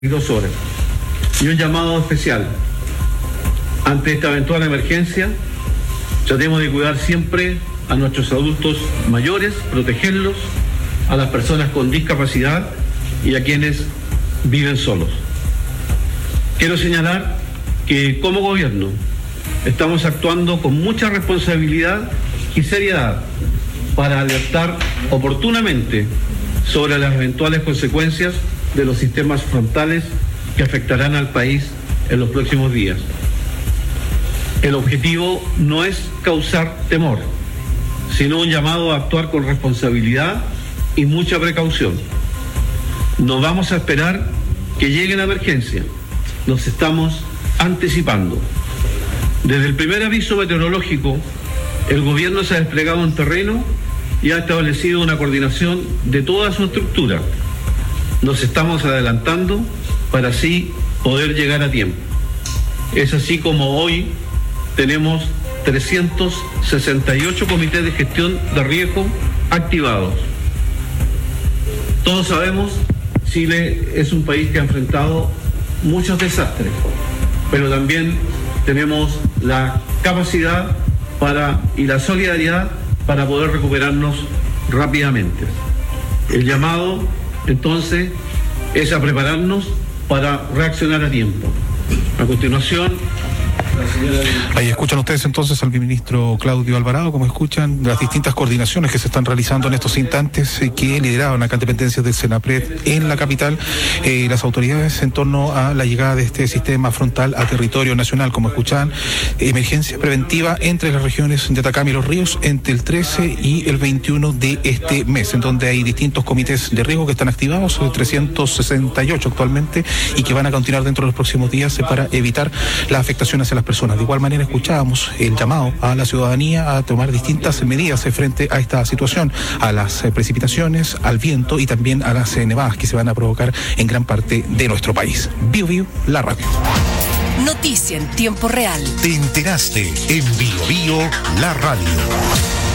2 horas. Y un llamado especial. Ante esta eventual emergencia, tratemos de cuidar siempre a nuestros adultos mayores, protegerlos, a las personas con discapacidad y a quienes viven solos. Quiero señalar que como gobierno estamos actuando con mucha responsabilidad y seriedad para alertar oportunamente sobre las eventuales consecuencias de los sistemas frontales que afectarán al país en los próximos días. El objetivo no es causar temor, sino un llamado a actuar con responsabilidad y mucha precaución. No vamos a esperar que llegue la emergencia, nos estamos anticipando. Desde el primer aviso meteorológico, el gobierno se ha desplegado en terreno y ha establecido una coordinación de toda su estructura. Nos estamos adelantando para así poder llegar a tiempo. Es así como hoy tenemos 368 comités de gestión de riesgo activados. Todos sabemos, Chile es un país que ha enfrentado muchos desastres, pero también tenemos la capacidad y la solidaridad para poder recuperarnos rápidamente. El llamado, entonces, es a prepararnos para reaccionar a tiempo. A continuación, ahí escuchan ustedes entonces al viceministro Claudio Alvarado, como escuchan, las distintas coordinaciones que se están realizando en estos instantes que lideraban acá en dependencias del Senapred en la capital, las autoridades en torno a la llegada de este sistema frontal a territorio nacional. Como escuchan, emergencia preventiva entre las regiones de Atacama y Los Ríos entre el 13 y el 21 de este mes, en donde hay distintos comités de riesgo que están activados, 368 actualmente, y que van a continuar dentro de los próximos días para evitar la afectación hacia las personas. De igual manera escuchábamos el llamado a la ciudadanía a tomar distintas medidas frente a esta situación, a las precipitaciones, al viento y también a las nevadas que se van a provocar en gran parte de nuestro país. Bio Bio, la radio. Noticia en tiempo real. Te enteraste en Bio Bio, la radio.